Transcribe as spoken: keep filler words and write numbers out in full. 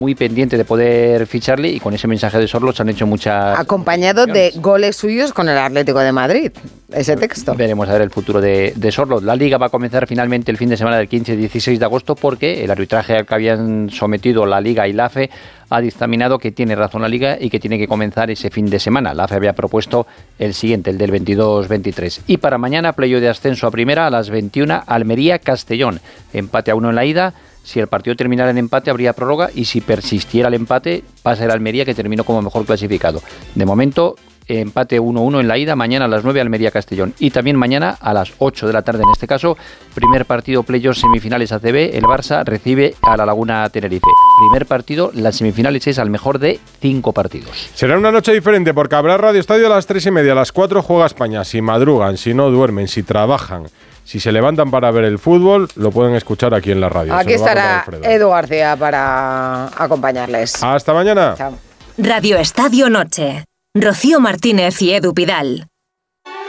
muy pendiente de poder ficharle y con ese mensaje de Sorloth han hecho muchas... Acompañado de goles suyos con el Atlético de Madrid, ese texto. Veremos a ver el futuro de, de Sorloth. La Liga va a comenzar finalmente el fin de semana del quince y dieciséis de agosto porque el arbitraje al que habían sometido la Liga y la A F E ha dictaminado que tiene razón la Liga y que tiene que comenzar ese fin de semana. La A F E había propuesto el siguiente, el del veintidós veintitrés. Y para mañana, playoff de ascenso a primera a las veintiuna, Almería-Castellón. Empate a uno en la ida. Si el partido terminara en empate, habría prórroga y si persistiera el empate, pasa el Almería, que terminó como mejor clasificado. De momento, empate uno uno en la ida, mañana a las nueve Almería-Castellón. Y también mañana a las ocho de la tarde, en este caso, primer partido playoff semifinales A C B, el Barça recibe a la Laguna Tenerife. Primer partido, las semifinales es al mejor de cinco partidos. Será una noche diferente porque habrá Radio Estadio a las tres y media, a las cuatro juega España. Si madrugan, si no duermen, si trabajan, si se levantan para ver el fútbol, lo pueden escuchar aquí en la radio. Aquí estará Edu García para acompañarles. Hasta mañana. Chao. Radio Estadio Noche. Rocío Martínez y Edu Pidal.